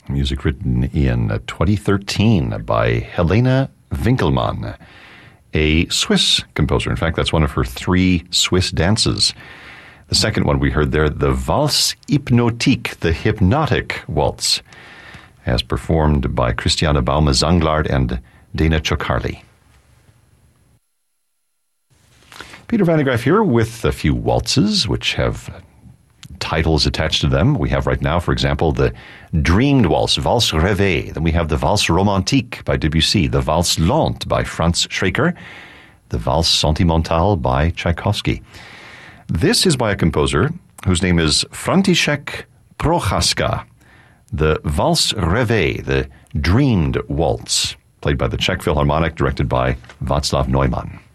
Music written in 2013 by Helena Winkelmann, a Swiss composer. In fact, that's one of her 3 Swiss dances. The second one we heard there, the Valse Hypnotique, the Hypnotic Waltz, as performed by Christiane Baume-Zanglard and Dana Ciocarli. Peter Van de Graaff here with a few waltzes which have titles attached to them. We have right now, for example, the Dreamed Waltz, Valse Rêvée. Then we have the Valse Romantique by Debussy, the Valse Lente by Franz Schreker, the Valse Sentimentale by Tchaikovsky. This is by a composer whose name is František Prochaska, the Valse Rêvée, the Dreamed Waltz, played by the Czech Philharmonic, directed by Václav Neumann.